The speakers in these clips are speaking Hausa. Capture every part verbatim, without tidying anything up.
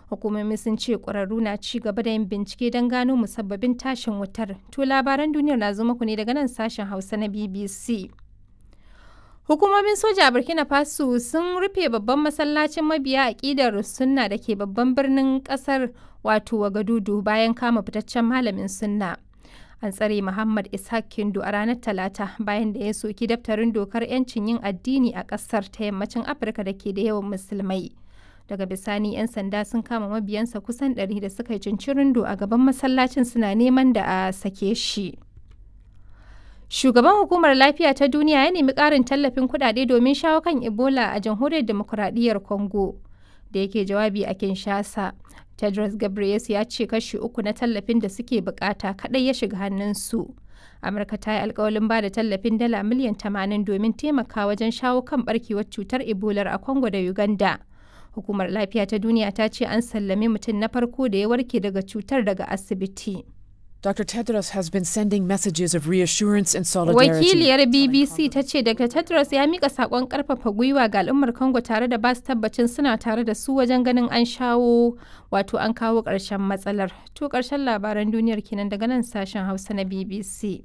Hukumomi sun ce ƙwararru na ci gaba da yin bincike don gano musabbabin tashin wutar. To labaran duniyar na zo muku ne daga nan sashen Hausa na B B C. Hukumomin soja a Burkina Faso sun rufe babban masallacin mabiya aƙidar Sunna da ke babban birnin ƙasar wato Wagadudu bayan kama fitaccen malamin Sunna. An tsare Muhammad Ishaq Kindo a ranar Talata bayan da ya soki daftarin dokar 'yancin yin addini a ƙasar ta yammacin Afirka da ke da yawan musulmai. Daga bisani 'yan sanda sun kama mabiyansa kusan ɗari da suka yi cincirindo a gaban masallacin suna neman da a sake shi. Shugaban Hukumar Lafiya ta Duniya ya nemi ƙarin tallafin kuɗaɗe domin shawo kan Ebola a Jamhuriyar Dimokuraɗiyyar Congo. Da yake jawabi a Kinshasa, Tedros Ghebreyesus ya ce kashi uku na tallafin da suke bukata kaɗai ya shiga hannunsu. Amurka ta yi alkawalin ba da tallafin dala miliyan tamanin domin taimaka wajen shawo kan barkewar cutar Ebola a Congo da Uganda. Hukumar Lafiya ta Duniya ta ce an sallame mutum na farko da ya warke daga cutar daga asibiti. Doctor Tedros has been sending messages of reassurance and solidarity. Wakiliyar B B C ta ce Doctor Tedros ya mika sakon karfafa gwiwa ga al'ummar Congo tare da ba su tabbacin suna tare da su wajen ganin an shawo wato an kawo ƙarshen matsalar. To ƙarshen labaran duniyar kenan daga nan sashen Hausa na B B C.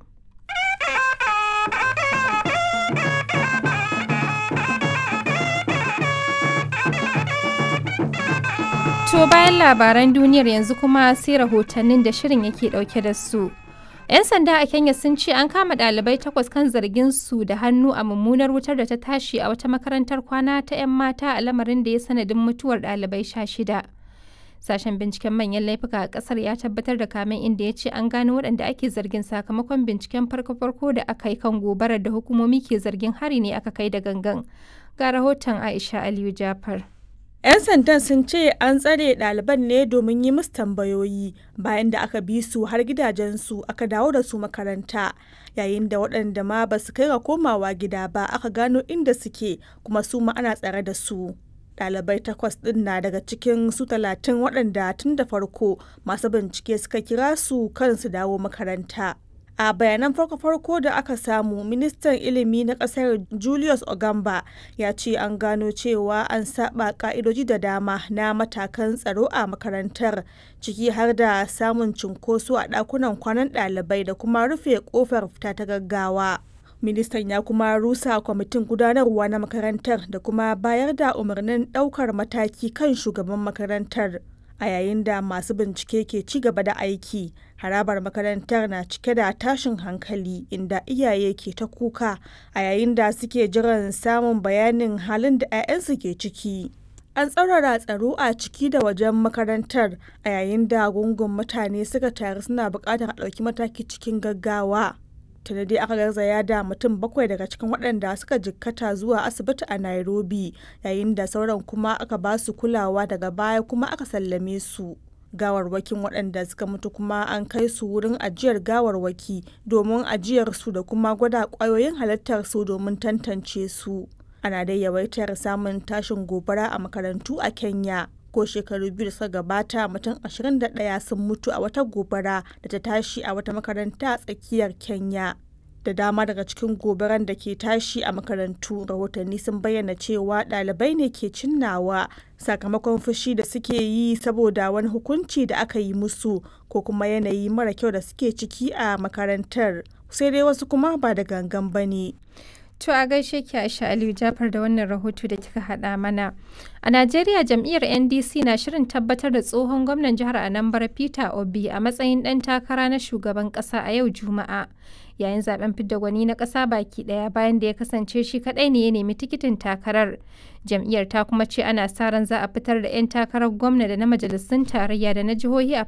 To bayan labaran duniyar yanzu kuma sai rahotannin da shirin yake dauke da su. 'Yan sanda a Kenya sun ce an kama ɗalibai takwas kan zargin su da hannu a mummunar wutar da ta tashi a wata makarantar kwana ta 'yan mata a lamarin da ya sanadin mutuwar ɗalibai sha shida. Sashen binciken manyan laifuka a ƙasar ya tabbatar da kamen inda ya ce an gano waɗanda ake zargin sakamakon binciken farko-farko da aka yi kan gobarar da hukumomi ke zargin hari ne aka kai da gangan. Ga rahoton Aisha Aliyu Jafar. 'Yan sandan sun ce an tsare ɗaliban ne domin yi musu tambayoyi bayan da aka bi su har gidajensu aka dawo da su makaranta, yayin da waɗanda ma ba su kai ga komawa gida ba aka gano inda suke kuma su ma ana tsare da su. Ɗalibai takwas ɗin na daga cikin su talatin waɗanda tun da farko masu bincike suka kira su kan su dawo makaranta. A bayanan farko-farko da aka samu, ministan ilimi na kasar Julius Ogamba ya ce an gano cewa an saba ka'idoji da dama na matakan tsaro a makarantar, ciki har da samun cunkoso a ɗakunan kwanan ɗalibai da kuma rufe ƙofar fita ta gaggawa. Ministan ya kuma rusa kwamitin gudanarwa na makarantar da kuma bayar da umarnin ɗaukar mataki kan shugaban makarantar. A yayin da masu bincike ke ci gaba da aiki, harabar makarantar na cike da tashin hankali inda iyaye ke ta kuka a yayin da suke jiran samun bayanin halin da 'ya'yansu ke ciki. An tsaurara tsaro a ciki da wajen makarantar a yayin da gungun mutane suka taru suna buƙatar a ɗauki mataki cikin gaggawa. Tuni dai aka garzaya da mutum bakwai daga cikin waɗanda suka jikkata zuwa asibiti a Nairobi, yayin da sauran kuma aka ba su kulawa daga baya kuma aka sallame su. Gawarwakin waɗanda suka mutu kuma an kai su wurin ajiyar gawarwaki domin ajiyar su da kuma gwada ƙwayoyin halittar su domin tantance su. Ana dai yawaitar samun tashin gobara a makarantu a Kenya. Ko shekaru biyu da suka gabata mutum ashirin da ɗaya sun mutu a wata gobara da ta tashi a wata makaranta a tsakiyar Kenya. Da dama daga cikin gobaran da ke tashi a makarantu, rahotanni sun bayyana cewa ɗalibai ne ke cinnawa sakamakon fushi da suke yi saboda wani hukunci da aka yi musu ko kuma yanayi mara kyau da suke ciki a makarantar. Sai dai wasu kuma ba da gangan ba ne. To a gaishe ki Aisha Aliyu Jafar da wannan rahoto da kika haɗa mana. A Najeriya jam'iyyar N D C na shirin tabbatar da tsohon gwamnan jihar Anambra Peter Obi a matsayin ɗan takara na shugaban ƙasa a yau Juma'a. Yayin zaben fidda gwani na ƙasa baki ɗaya bayan da ya kasance shi kaɗai ne ya nemi tikitin takarar. Jam'iyyar ta kuma ce ana sa ran za a fitar da 'yan takarar gwamna da na majalisun tarayya da na jihohi a